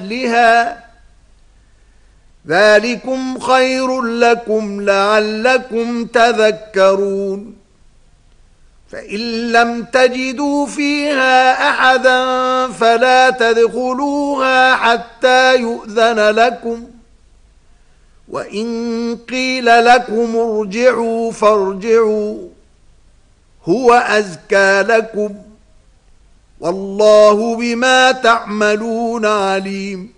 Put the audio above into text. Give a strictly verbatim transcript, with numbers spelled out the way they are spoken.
أهلها ذلكم خير لكم لعلكم تذكرون فإن لم تجدوا فيها أحدا فلا تدخلوها حتى يؤذن لكم وإن قيل لكم ارجعوا فارجعوا هو أزكى لكم والله بما تعملون عليم